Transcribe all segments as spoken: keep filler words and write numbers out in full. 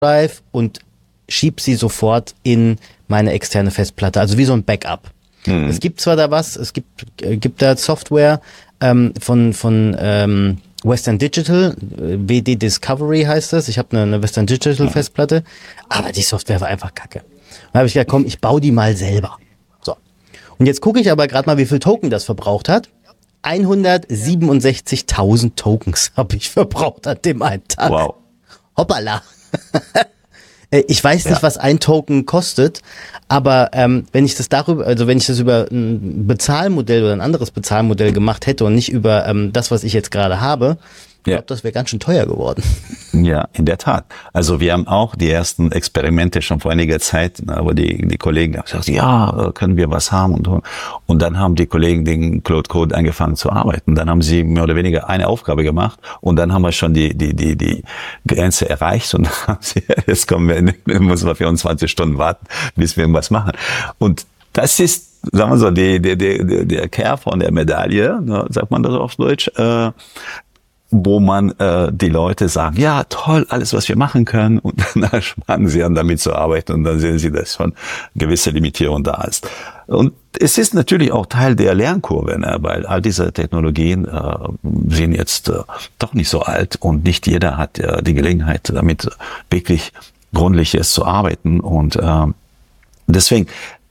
Drive und schieb sie sofort in meine externe Festplatte, also wie so ein Backup. Hm. Es gibt zwar da was, es gibt äh, gibt da Software ähm, von von ähm, Western Digital, W D Discovery heißt das. Ich habe eine, eine Western Digital Festplatte, aber die Software war einfach kacke. Dann habe ich gedacht, komm, ich baue die mal selber. So. Und jetzt gucke ich aber gerade mal, wie viel Token das verbraucht hat. hundertsiebenundsechzigtausend Tokens habe ich verbraucht an dem einen Tag. Wow. Hoppala. Ich weiß nicht, ja. was ein Token kostet, aber ähm, wenn ich das darüber, also wenn ich das über ein Bezahlmodell oder ein anderes Bezahlmodell gemacht hätte und nicht über ähm, das, was ich jetzt gerade habe, ich glaube, das wäre ganz schön teuer geworden. Ja, in der Tat. Also wir haben auch die ersten Experimente schon vor einiger Zeit, aber die, die Kollegen haben gesagt, ja, können wir was haben und und dann haben die Kollegen den Claude Code angefangen zu arbeiten. Dann haben sie mehr oder weniger eine Aufgabe gemacht und dann haben wir schon die die die die Grenze erreicht und dann haben sie, jetzt kommen wir, müssen wir vierundzwanzig Stunden warten, bis wir irgendwas machen. Und das ist, sagen wir so, die, die, die, der Kern von der Medaille, ne, sagt man das auf Deutsch, äh, wo man äh, die Leute sagen, ja, toll, alles, was wir machen können, und dann sparen sie an, damit zu arbeiten, und dann sehen sie, dass schon gewisse Limitierung da ist. Und es ist natürlich auch Teil der Lernkurve, ne? Weil all diese Technologien äh, sind jetzt äh, doch nicht so alt und nicht jeder hat äh, die Gelegenheit, damit wirklich gründliches zu arbeiten, und äh, deswegen,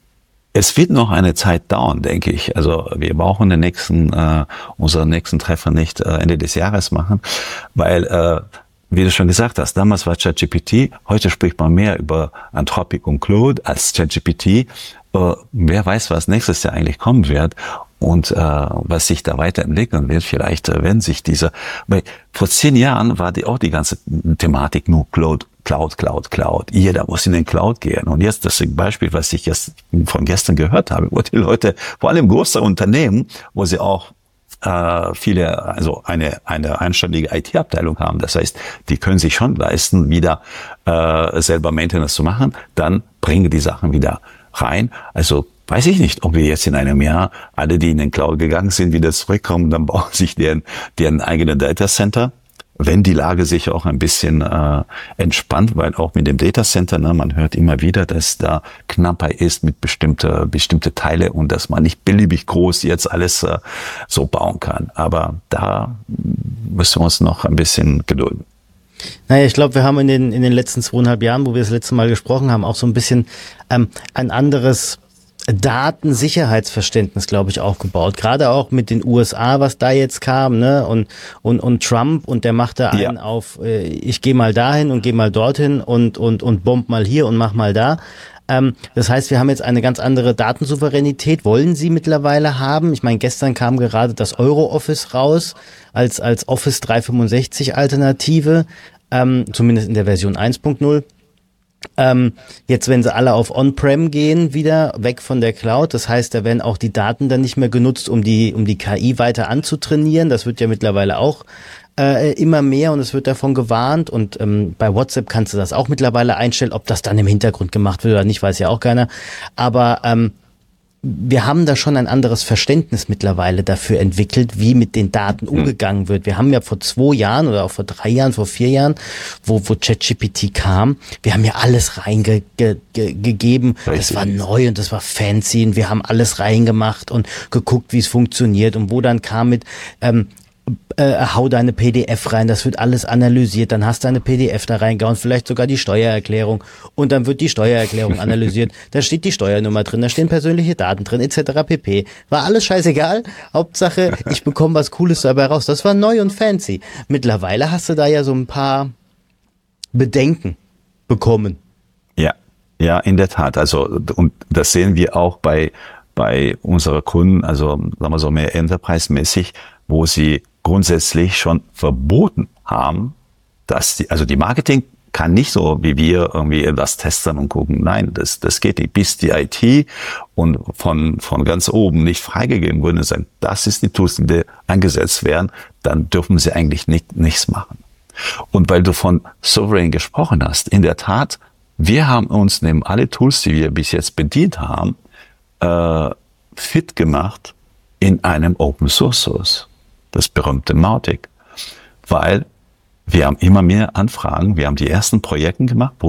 es wird noch eine Zeit dauern, denke ich. Also wir brauchen den nächsten, äh, unseren nächsten Treffer nicht äh, Ende des Jahres machen, weil, äh, wie du schon gesagt hast, damals war ChatGPT, heute spricht man mehr über Anthropic und Claude als ChatGPT. Äh, wer weiß, was nächstes Jahr eigentlich kommen wird und äh, was sich da weiterentwickeln wird. Vielleicht äh, werden sich diese, weil vor zehn Jahren war die auch die ganze Thematik nur Claude. Cloud, Cloud, Cloud. Jeder muss in den Cloud gehen. Und jetzt das Beispiel, was ich jetzt von gestern gehört habe, wo die Leute, vor allem große Unternehmen, wo sie auch äh, viele, also eine eine einständige I T-Abteilung haben. Das heißt, die können sich schon leisten, wieder äh, selber Maintenance zu machen. Dann bringen die Sachen wieder rein. Also weiß ich nicht, ob wir jetzt in einem Jahr alle, die in den Cloud gegangen sind, wieder zurückkommen, dann bauen sich deren deren eigene Datacenter. Wenn die Lage sich auch ein bisschen äh, entspannt, weil auch mit dem Datacenter, ne, man hört immer wieder, dass da knapper ist mit bestimmte bestimmte Teile und dass man nicht beliebig groß jetzt alles äh, so bauen kann. Aber da müssen wir uns noch ein bisschen gedulden. Naja, ich glaube, wir haben in den in den letzten zweieinhalb Jahren, wo wir das letzte Mal gesprochen haben, auch so ein bisschen ähm, ein anderes Datensicherheitsverständnis, glaube ich, aufgebaut. Gerade auch mit den U S A, was da jetzt kam, ne, und und und Trump, und der machte einen ja. auf, äh, ich gehe mal dahin und gehe mal dorthin und und und bomb mal hier und mach mal da. Ähm, das heißt, wir haben jetzt eine ganz andere Datensouveränität, wollen sie mittlerweile haben. Ich meine, gestern kam gerade das Euro-Office raus als als Office dreihundertfünfundsechzig Alternative, ähm, zumindest in der Version eins Punkt null. Ähm, jetzt, wenn sie alle auf On-Prem gehen, wieder weg von der Cloud, das heißt, da werden auch die Daten dann nicht mehr genutzt, um die um die K I weiter anzutrainieren. Das wird ja mittlerweile auch äh, immer mehr, und es wird davon gewarnt, und ähm, bei WhatsApp kannst du das auch mittlerweile einstellen. Ob das dann im Hintergrund gemacht wird oder nicht, weiß ja auch keiner. Aber ähm, wir haben da schon ein anderes Verständnis mittlerweile dafür entwickelt, wie mit den Daten umgegangen wird. Wir haben ja vor zwei Jahren oder auch vor drei Jahren, vor vier Jahren, wo wo ChatGPT kam, wir haben ja alles reingegeben. Ge, ge, das war neu und das war fancy, und wir haben alles reingemacht und geguckt, wie es funktioniert, und wo dann kam mit ähm, Äh, hau deine P D F rein, das wird alles analysiert, dann hast du eine P D F da reingehauen, vielleicht sogar die Steuererklärung, und dann wird die Steuererklärung analysiert, da steht die Steuernummer drin, da stehen persönliche Daten drin, et cetera pp. War alles scheißegal, Hauptsache, ich bekomme was Cooles dabei raus. Das war neu und fancy. Mittlerweile hast du da ja so ein paar Bedenken bekommen. Ja, ja, in der Tat. Also, und das sehen wir auch bei bei unseren Kunden, also sagen wir so mehr Enterprise-mäßig, wo sie grundsätzlich schon verboten haben, dass die, also die Marketing kann nicht so wie wir irgendwie das testen und gucken. Nein, das das geht nicht. Bis die I T und von von ganz oben nicht freigegeben wurde und sagen, das ist die Tools, die eingesetzt werden, dann dürfen sie eigentlich nicht nichts machen. Und weil du von Sovereign gesprochen hast, in der Tat, wir haben uns neben alle Tools, die wir bis jetzt bedient haben, äh, fit gemacht in einem Open Source Source. Das berühmte Mautic, weil Wir haben immer mehr Anfragen. Wir haben die ersten Projekte gemacht,